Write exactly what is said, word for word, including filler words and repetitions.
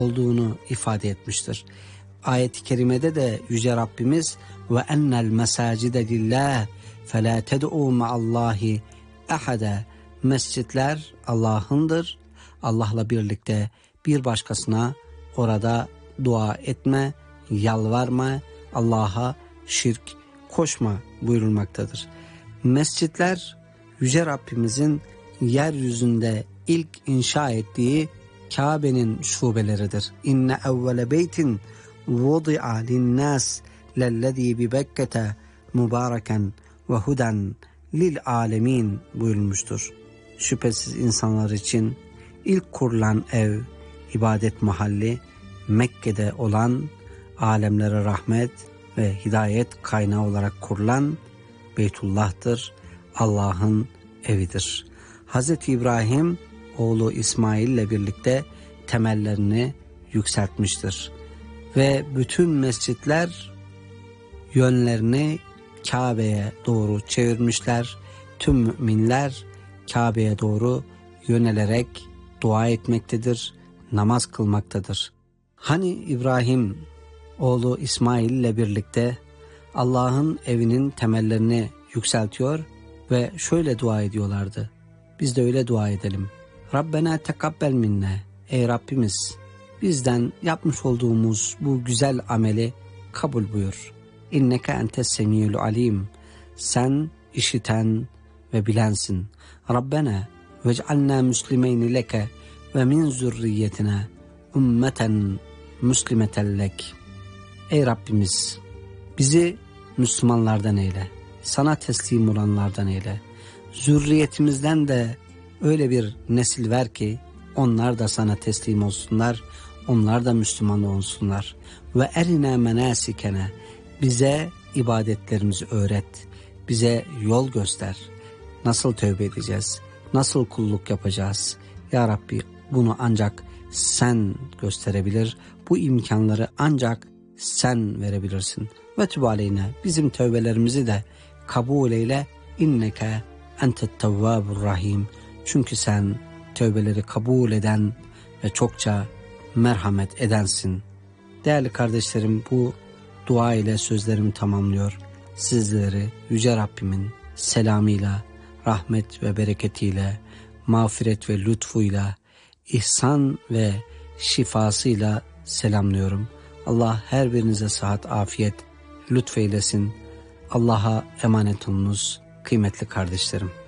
olduğunu ifade etmiştir. Ayet-i kerimede de Yüce Rabbimiz ve ennel mesacide lillah felâ ted'û ma'allâhi ehade, mescitler Allah'ındır, Allah'la birlikte bir başkasına orada dua etme, yalvarma, Allah'a şirk koşma buyurulmaktadır. Mescitler Yüce Rabbimizin yeryüzünde ilk inşa ettiği Kabe'nin şubeleridir. İnne evvele beytin vudi'a linnâs lellezî bi Bekke'te mübareken ve huden lil alemin buyurulmuştur. Şüphesiz insanlar için ilk kurulan ev, ibadet mahalli, Mekke'de olan, alemlere rahmet ve hidayet kaynağı olarak kurulan Beytullah'tır, Allah'ın evidir. Hazreti İbrahim oğlu İsmail ile birlikte temellerini yükseltmiştir. Ve bütün mescitler yönlerini Kabe'ye doğru çevirmişler. Tüm müminler Kabe'ye doğru yönelerek dua etmektedir, namaz kılmaktadır. Hani İbrahim oğlu İsmail ile birlikte Allah'ın evinin temellerini yükseltiyor ve şöyle dua ediyorlardı. Biz de öyle dua edelim. Rabbena tekabbel minne. Ey Rabbimiz, bizden yapmış olduğumuz bu güzel ameli kabul buyur. İnneke entes semiyul alim. Sen işiten ve bilensin. Rabbena vec'alna müslimeyni leke ve min zürriyetine ümmeten müslimeten lek. Ey Rabbimiz, bizi Müslümanlardan eyle. Sana teslim olanlardan eyle. Zürriyetimizden de öyle bir nesil ver ki onlar da sana teslim olsunlar, onlar da Müslüman olsunlar. Ve erina menasikene, bize ibadetlerimizi öğret, bize yol göster. Nasıl tövbe edeceğiz, nasıl kulluk yapacağız? Ya Rabbi, bunu ancak sen gösterebilir, bu imkanları ancak sen verebilirsin. Ve tüb aleyne, bizim tövbelerimizi de kabul eyle. İnneke entet tevvabur rahim. Çünkü sen tövbeleri kabul eden ve çokça merhamet edensin. Değerli kardeşlerim, bu dua ile sözlerimi tamamlıyor. Sizleri Yüce Rabbimin selamıyla, rahmet ve bereketiyle, mağfiret ve lütfuyla, ihsan ve şifasıyla selamlıyorum. Allah her birinize sıhhat, afiyet lütfeylesin. Allah'a emanet olunuz kıymetli kardeşlerim.